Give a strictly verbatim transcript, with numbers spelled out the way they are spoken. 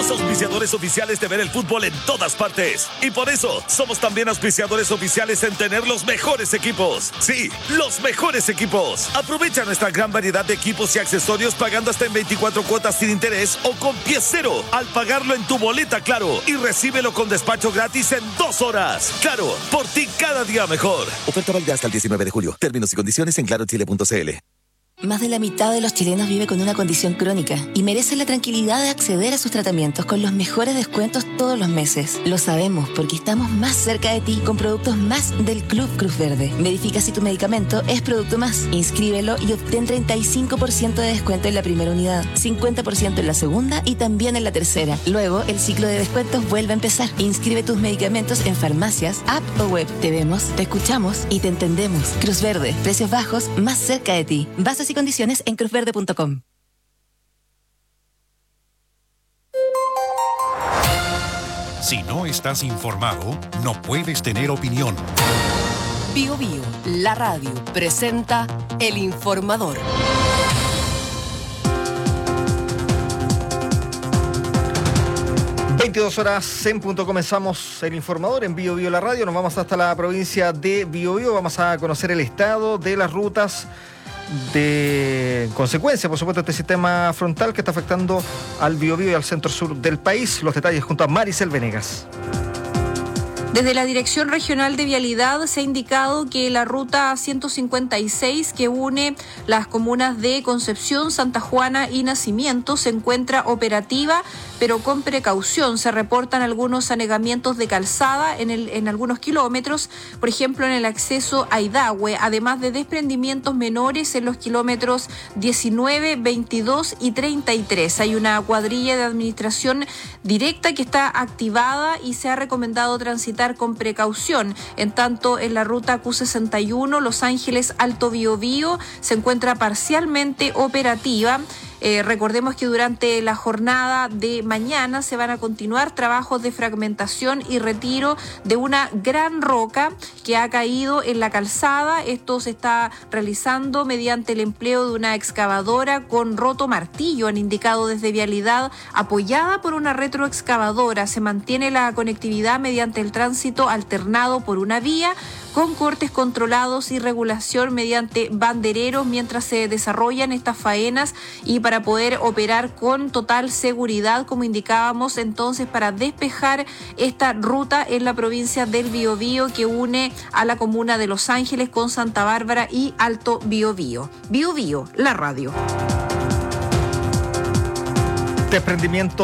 auspiciadores oficiales de ver el fútbol en todas partes. Y por eso, somos también auspiciadores oficiales en tener los mejores equipos. Sí, los mejores equipos. Aprovecha nuestra gran variedad de equipos y accesorios pagando hasta en veinticuatro cuotas sin interés o con pie cero al pagarlo en tu boleta Claro y recíbelo con despacho gratis en dos horas. Claro, por ti cada día mejor. Oferta válida hasta el diecinueve de julio. Términos y condiciones en claro chile punto c l. Más de la mitad de los chilenos vive con una condición crónica y merece la tranquilidad de acceder a sus tratamientos con los mejores descuentos todos los meses. Lo sabemos porque estamos más cerca de ti con productos más del Club Cruz Verde. Verifica si tu medicamento es producto más. Inscríbelo y obtén treinta y cinco por ciento de descuento en la primera unidad, cincuenta por ciento en la segunda y también en la tercera. Luego, el ciclo de descuentos vuelve a empezar. Inscribe tus medicamentos en farmacias, app o web. Te vemos, te escuchamos y te entendemos. Cruz Verde, precios bajos más cerca de ti. Bases y condiciones en cruz verde punto com. Si no estás informado, no puedes tener opinión. Bio Bio, la radio, presenta El Informador. veintidós horas en punto, comenzamos El Informador en Bio Bio, la radio. Nos vamos hasta la provincia de Biobío. Vamos a conocer el estado de las rutas de consecuencia, por supuesto, este sistema frontal que está afectando al Biobío y al centro sur del país. Los detalles junto a Maricel Venegas. Desde la Dirección Regional de Vialidad se ha indicado que la ruta ciento cincuenta y seis, que une las comunas de Concepción, Santa Juana y Nacimiento, se encuentra operativa, pero con precaución. Se reportan algunos anegamientos de calzada en, el, en algunos kilómetros, por ejemplo en el acceso a Idahue, además de desprendimientos menores en los kilómetros diecinueve, veintidós y treinta y tres. Hay una cuadrilla de administración directa que está activada y se ha recomendado transitar con precaución. En tanto, en la ruta Q sesenta y uno, Los Ángeles Alto Biobío, se encuentra parcialmente operativa. Eh, recordemos que durante la jornada de mañana se van a continuar trabajos de fragmentación y retiro de una gran roca que ha caído en la calzada. Esto se está realizando mediante el empleo de una excavadora con roto martillo, han indicado desde Vialidad, apoyada por una retroexcavadora. Se mantiene la conectividad mediante el tránsito alternado por una vía, con cortes controlados y regulación mediante bandereros mientras se desarrollan estas faenas y para poder operar con total seguridad, como indicábamos entonces, para despejar esta ruta en la provincia del Biobío que une a la comuna de Los Ángeles con Santa Bárbara y Alto Biobío. Biobío, la radio. Desprendimiento